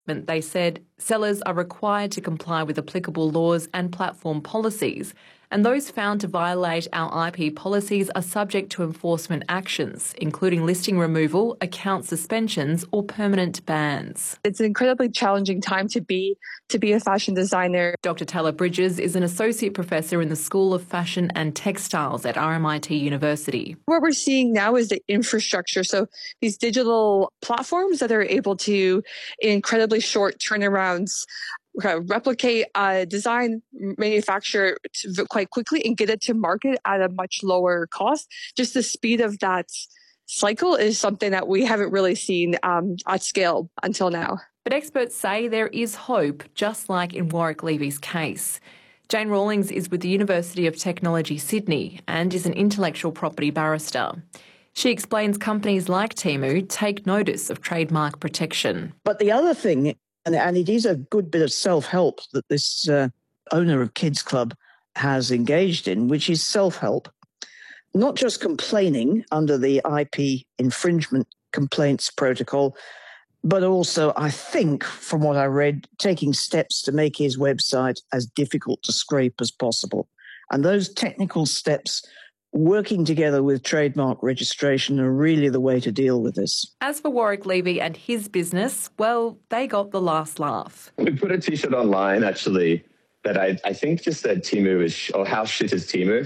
They said sellers are required to comply with applicable laws and platform policies, and those found to violate our IP policies are subject to enforcement actions, including listing removal, account suspensions or permanent bans. It's an incredibly challenging time to be a fashion designer. Dr. Taylor Bridges is an associate professor in the School of Fashion and Textiles at RMIT University. What we're seeing now is the infrastructure. So these digital platforms that are able to, in incredibly short turnarounds, replicate a design, manufacture quite quickly and get it to market at a much lower cost. Just the speed of that cycle is something that we haven't really seen at scale until now. But experts say there is hope, just like in Warwick Levy's case. Jane Rawlings is with the University of Technology, Sydney, and is an intellectual property barrister. She explains companies like Temu take notice of trademark protection. But the other thing, and it is a good bit of self-help that this owner of Kids Club has engaged in, which is self-help. Not just complaining under the IP infringement complaints protocol, but also, I think, from what I read, taking steps to make his website as difficult to scrape as possible. And those technical steps, working together with trademark registration, are really the way to deal with this. As for Warwick Levy and his business, well, they got the last laugh. We put a T-shirt online, actually, that I think just said Temu is, or how shit is Temu?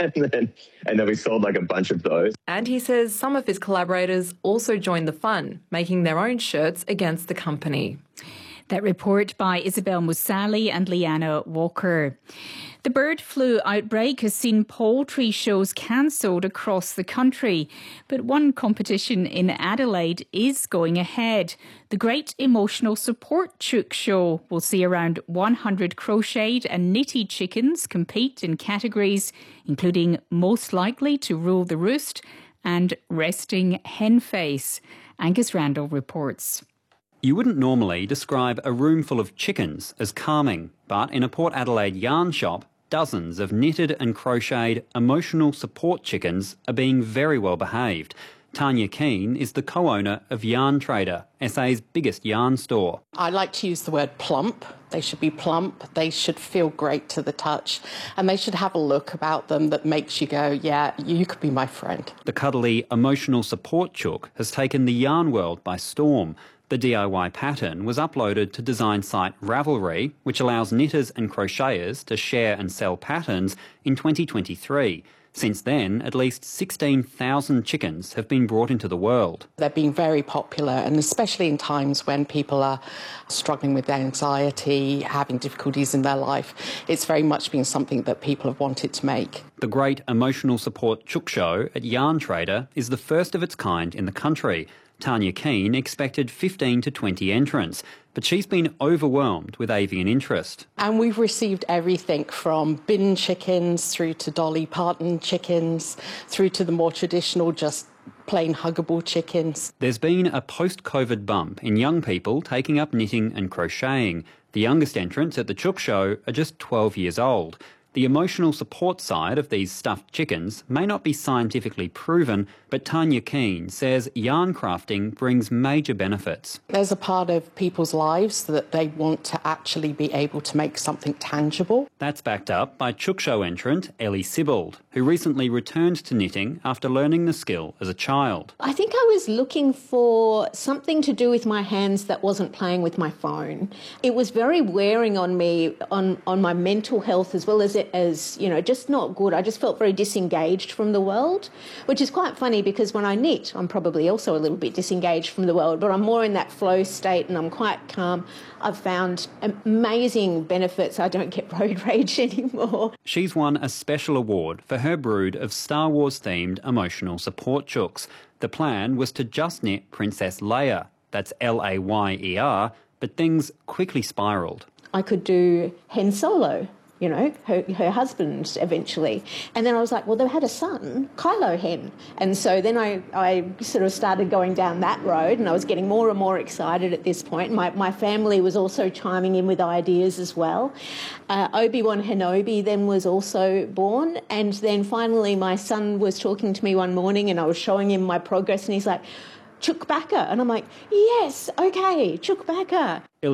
and then we sold like a bunch of those. And he says some of his collaborators also joined the fun, making their own shirts against the company. That report by Isabel Musali and Leanna Walker. The bird flu outbreak has seen poultry shows cancelled across the country, but one competition in Adelaide is going ahead. The Great Emotional Support Chook Show will see around 100 crocheted and knitted chickens compete in categories including most likely to rule the roost and resting hen face. Angus Randall reports. You wouldn't normally describe a room full of chickens as calming, but in a Port Adelaide yarn shop, dozens of knitted and crocheted emotional support chickens are being very well behaved. Tanya Keane is the co-owner of Yarn Trader, SA's biggest yarn store. I like to use the word plump. They should be plump, they should feel great to the touch, and they should have a look about them that makes you go, yeah, you could be my friend. The cuddly emotional support chook has taken the yarn world by storm. The DIY pattern was uploaded to design site Ravelry, which allows knitters and crocheters to share and sell patterns, in 2023. Since then, at least 16,000 chickens have been brought into the world. They're being very popular, and especially in times when people are struggling with anxiety, having difficulties in their life, it's very much been something that people have wanted to make. The Great Emotional Support Chook Show at Yarn Trader is the first of its kind in the country. Tanya Keane expected 15 to 20 entrants, but she's been overwhelmed with avian interest. And we've received everything from bin chickens through to Dolly Parton chickens, through to the more traditional, just plain huggable chickens. There's been a post-COVID bump in young people taking up knitting and crocheting. The youngest entrants at the Chook Show are just 12 years old. The emotional support side of these stuffed chickens may not be scientifically proven, but Tanya Keane says yarn crafting brings major benefits. There's a part of people's lives that they want to actually be able to make something tangible. That's backed up by Chook Show entrant Ellie Sibbald, who recently returned to knitting after learning the skill as a child. I think I was looking for something to do with my hands that wasn't playing with my phone. It was very wearing on me, on my mental health as well as just not good. I just felt very disengaged from the world, which is quite funny because when I knit, I'm probably also a little bit disengaged from the world, but I'm more in that flow state and I'm quite calm. I've found amazing benefits. I don't get road rage anymore. She's won a special award for her brood of Star Wars-themed emotional support chooks. The plan was to just knit Princess Leia, that's Layer, but things quickly spiralled. I could do Han Solo, her husband eventually. And then I was like, well, they had a son, Kylo Hen. And so then I sort of started going down that road and I was getting more and more excited at this point. My family was also chiming in with ideas as well. Obi-Wan Kenobi then was also born. And then finally my son was talking to me one morning and I was showing him my progress and he's like, Chukbacka. And I'm like, yes, okay, Chukbacka.